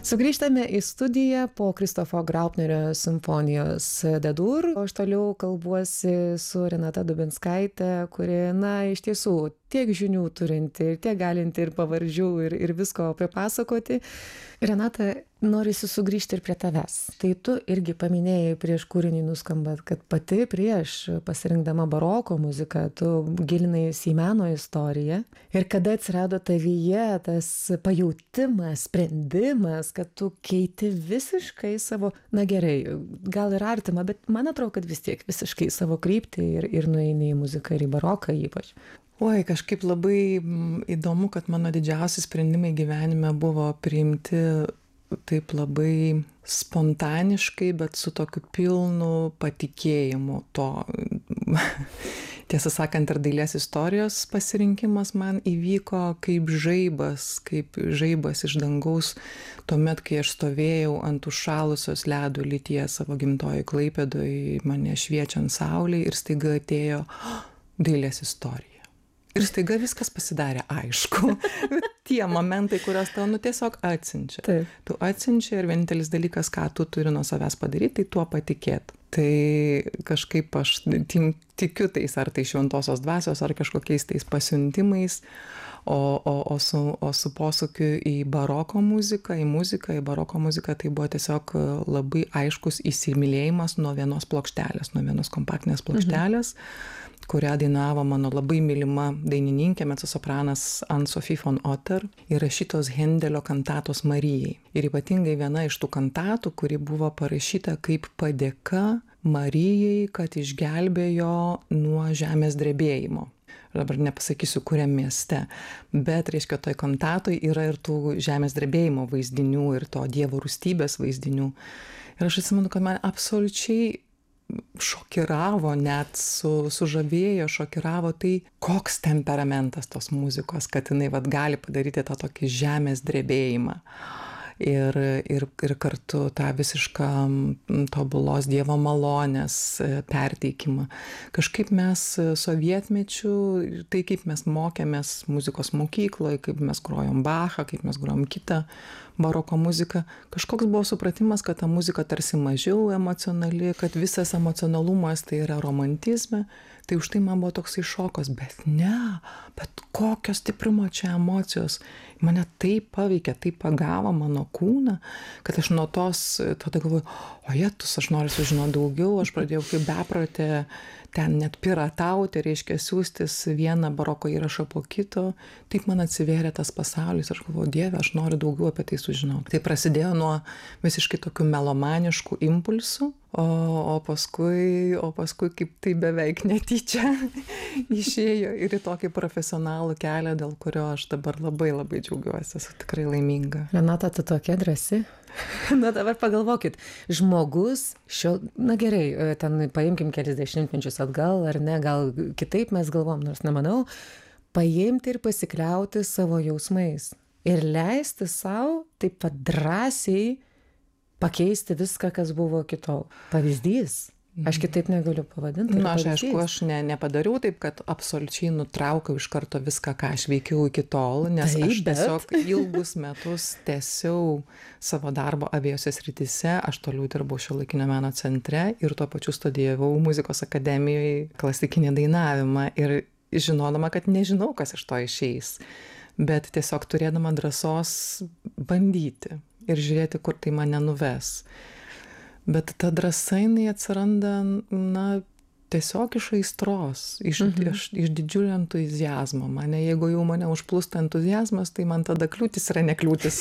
Sugrįžtame į studiją po Kristofo Graupnerio simfonijos D-dur. Aš toliau kalbuosi su Renata Dubinskaite, kuri, iš tiesų, tiek žinių turinti, tiek galinti ir pavardžių, ir visko pripasakoti. Renata, norisi sugrįžti ir prie tavęs. Tai tu irgi paminėjai prieš kūrinį nuskambant, kad pati prieš pasirinkdama baroko muziką, tu gilinais į meno istoriją. Ir kada atsirado tavyje tas pajautimas, sprendimas, kad tu keiti visiškai savo, gerai, gal ir artima, bet man atrodo, kad vis tiek visiškai savo kryptį ir nueini į muziką ir į baroką ypač. Oi, kažkaip labai įdomu, kad mano didžiausi sprendimai gyvenime buvo priimti taip labai spontaniškai, bet su tokiu pilnu patikėjimu to. Tiesą sakant, ir dailės istorijos pasirinkimas man įvyko kaip žaibas iš dangaus, tuomet, kai aš stovėjau ant užšalusios ledo lyties savo gimtojoj Klaipėdoj, mane šviečiant saulei, ir staiga atėjo dailės istorija. Ir staiga viskas pasidarė aišku. Tie momentai, kuriuos tau tiesiog atsiunčia. Taip. Tu atsiunčia ir vienintelis dalykas, ką tu turi nuo savęs padaryti, tai tuo patikėt. Tai kažkaip aš tikiu tais, ar tai šventosios dvasios, ar kažkokiais tais pasiuntimais, o su posūkiu į baroko muziką, į baroko muziką, tai buvo tiesiog labai aiškus įsimylėjimas nuo vienos plokštelės, nuo vienos kompaktinės plokštelės, kurią dainavo mano labai mylima dainininkė, mecosopranas Anne-Sophie von Otter, įrašytos Hendelio kantatos Marijai. Ir ypatingai viena iš tų kantatų, kuri buvo parašyta kaip padėka Marijai, kad išgelbėjo nuo žemės drebėjimo. Dabar nepasakysiu, kuriam mieste, bet, reiškia, toj kantatoj yra ir tų žemės drebėjimo vaizdinių, ir to Dievo rūstybės vaizdinių. Ir aš atsimenu, kad man absoliučiai šokiravo, net sužavėjo, šokiravo tai, koks temperamentas tos muzikos, kad jinai gali padaryti tą tokį žemės drebėjimą. Ir kartu tą visišką tobulos Dievo malonės perteikimą. Kažkaip mes sovietmečiu, tai kaip mes mokėmės muzikos mokykloje, kaip mes grojom Bachą, kaip mes grojom kitą baroko muziką, kažkoks buvo supratimas, kad ta muzika tarsi mažiau emocionali, kad visas emocionalumas tai yra romantizme. Tai už tai man buvo toksai šokas, bet kokio stiprumo čia emocijos. Mane taip paveikė, taip pagavo mano kūną, kad aš nuo tos tada galvoju, Jetus, aš noriu sužinoti daugiau, aš pradėjau kaip beprotė ten net piratauti, reiškia siųstis vieną baroko įrašą po kito. Taip man atsivėrė tas pasaulis, aš galvoju, Dieve, aš noriu daugiau apie tai sužinoti. Tai prasidėjo nuo visiškai tokių melomaniškų impulsų, o paskui kaip tai beveik netyčia išėjo ir į tokį profesionalų kelią, dėl kurio aš dabar labai labai džiaugiuosi, esu tikrai laiminga. Renata, tu tokia drąsi. Dabar pagalvokit, žmogus gerai, ten paimkim kelis dešimtmečius atgal, ar ne, gal kitaip mes galvom, nors nemanau, paimti ir pasikliauti savo jausmais ir leisti savo taip pat drąsiai pakeisti viską, kas buvo iki tol. Pavyzdys. Aš kitaip negaliu pavadinti. Aš nepadariau taip, kad absoliučiai nutraukiau iš karto viską, ką aš veikiau iki tol, nes aš tiesiog ilgus metus tęsiau savo darbą abiejose srityse. Aš toliau dirbau Šiuolaikinio meno centre ir tuo pačiu studijavau muzikos akademijoje klasikinį dainavimą ir žinodama, kad nežinau, kas iš to išeis, bet tiesiog turėdama drąsos bandyti ir žiūrėti, kur tai mane nuves. Bet ta drąsa jinai atsiranda, tiesiog iš aistros, iš didžiulio entuziazmo. Jeigu jau mane užplūsta entuziazmas, tai man tada kliūtis yra nekliūtis.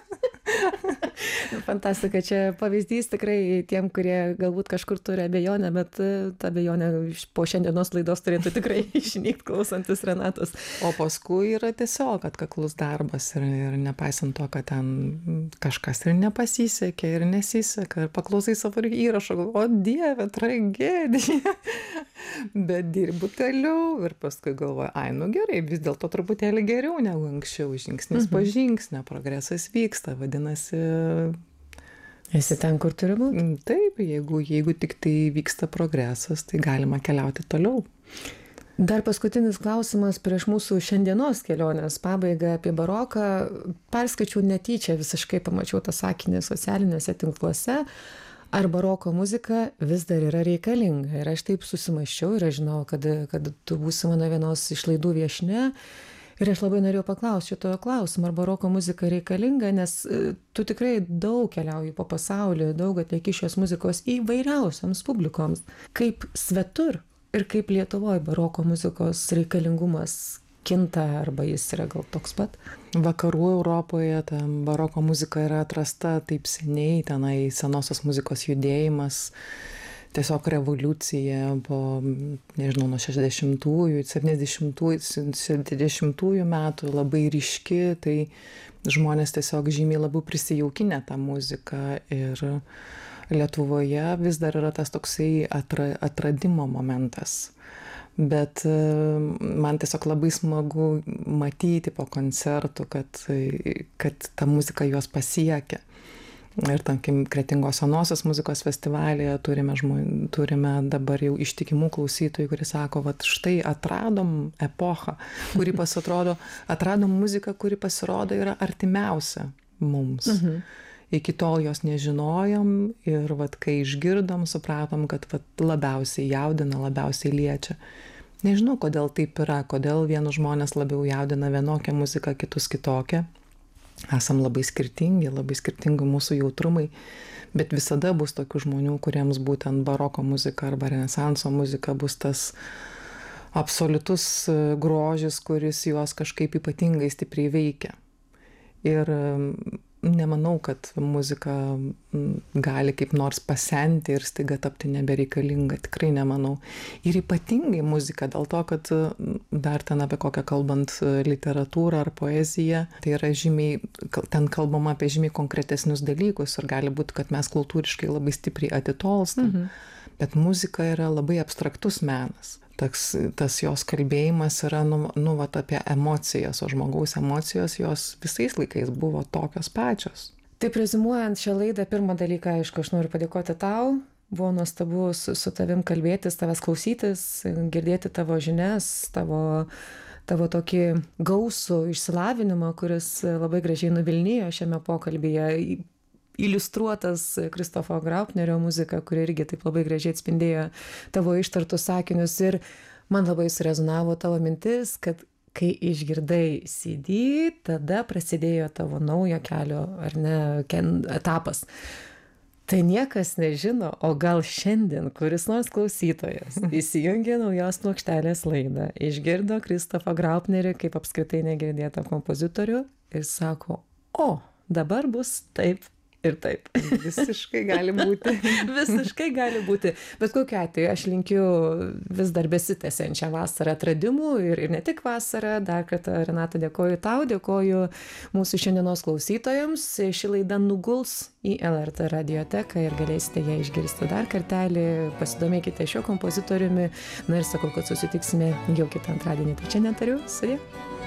Fantastika, čia pavyzdys tikrai tiem, kurie galbūt kažkur turi abejonę, bet ta abejonė po šiandienos laidos turėtų tikrai išnykti klausantis Renatos. O paskui yra tiesiog atkaklus darbas ir nepaisant to, kad ten kažkas ir nepasisekė ir nesiseka ir paklausai savo įrašą, o Dieve, tragedija. Bet dirbu toliau ir paskui galvoju, gerai, vis dėlto truputėlį geriau negu anksčiau, žingsnis po žingsnio, progresas vyksta, vadinasi. Esi ten, kur turi būti? Taip, jeigu tik tai vyksta progresas, tai galima keliauti toliau. Dar paskutinis klausimas prieš mūsų šiandienos kelionės pabaigą apie baroką. Perskaičiau netyčia, visiškai pamačiau tą sakinį socialiniuose tinkluose. Ar baroko muzika vis dar yra reikalinga? Ir aš taip susimąsčiau ir aš žinau, kad tu būsi mano vienos iš laidų viešnia. Ir aš labai norėjau paklausti šitojo klausimo, ar baroko muzika reikalinga, nes tu tikrai daug keliauji po pasaulį, daug atlieki šios muzikos įvairiausiams publikoms. Kaip svetur ir kaip Lietuvoje baroko muzikos reikalingumas kinta, arba jis yra gal toks pat? Vakarų Europoje ta baroko muzika yra atrasta taip seniai, tenai senosios muzikos judėjimas, tiesiog revoliucija po, nežinau, nuo 60-ųjų, 70-ųjų, 70-ųjų metų labai ryški, tai žmonės tiesiog žymiai labiau prisijaukinę tą muziką ir Lietuvoje vis dar yra tas toksai atradimo momentas. Bet man tiesiog labai smagu matyti po koncertų, kad ta muzika juos pasiekia. Ir tarkim, Kretingos senosios muzikos festivalyje turime dabar jau ištikimų klausytojų, kurie sako, vat štai atradom epochą, kuri pasirodo, atradom muziką, kuri pasirodo yra artimiausia mums. Iki tol jos nežinojom ir vat kai išgirdom, supratom, kad vat labiausiai jaudina, labiausiai liečia. Nežinau, kodėl taip yra, kodėl vienus žmonės labiau jaudina vienokią muziką, kitus kitokią. Esam labai skirtingi mūsų jautrumai, bet visada bus tokių žmonių, kuriems būtent baroko muzika arba renesanso muzika bus tas absoliutus grožis, kuris juos kažkaip ypatingai stipriai veikia. Ir nemanau, kad muzika gali kaip nors pasenti ir staiga tapti nebereikalinga, tikrai nemanau. Ir ypatingai muzika, dėl to, kad dar ten apie kokią kalbant literatūrą ar poeziją, tai yra žymiai, ten kalbama apie žymiai konkretesnius dalykus ir gali būti, kad mes kultūriškai labai stipriai atitolstam, bet muzika yra labai abstraktus menas. Tas jos kalbėjimas yra vat apie emocijas, o žmogaus emocijos jos visais laikais buvo tokios pačios. Taip rezimuojant šią laidą, pirmą dalyką, aišku, aš noriu padėkoti tau. Buvo nuostabu su tavim kalbėtis, tavęs klausytis, girdėti tavo žinias, tavo tokį gausų išsilavinimą, kuris labai gražiai nuvilnijo šiame pokalbyje. Iliustruotas Kristofo Graupnerio muzika, kuri irgi taip labai gražiai atspindėjo tavo ištartus sakinius. Ir man labai surezonavo tavo mintis, kad kai išgirdai CD, tada prasidėjo tavo naujo kelio, ar ne, etapas. Tai niekas nežino, o gal šiandien kuris nors klausytojas įsijungė naujos plokštelės laidą, išgirdo Kristofą Graupnerį kaip apskritai negirdėtą kompozitorių ir sako, o, dabar bus taip. Ir taip. Visiškai gali būti. Visiškai gali būti. Bet kokiu atveju aš linkiu vis dar besitęsiančią vasarą atradimų ir ne tik vasarą. Dar kartą, Renata, dėkoju tau, dėkoju mūsų šiandienos klausytojams. Ši laida nuguls į LRT radioteką ir galėsite ją išgirsti dar kartelį. Pasidomėkite šiuo kompozitoriumi. Na ir sakau, kad susitiksime jau kitą antradienį. Tai čia netariu. Sudie.